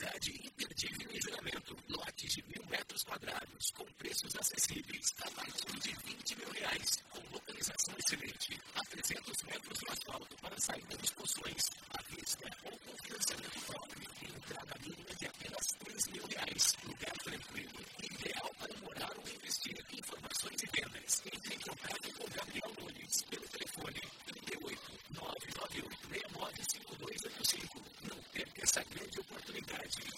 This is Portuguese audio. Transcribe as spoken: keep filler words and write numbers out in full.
oportunidade imperdível em Juramento. Lotes de mil metros quadrados, com preços acessíveis a partir de vinte mil reais, com localização excelente, a trezentos metros do asfalto para a saída dos poções, à vista ou com financiamento próprio, e entrada mínima de apenas três mil reais. Lugar tranquilo, ideal para morar ou investir. Informações e vendas. Entre em contato com Gabriel Nunes pelo telefone trinta e oito, nove nove oito seis nove cinco dois oito cinco. Não perca essa grande oportunidade.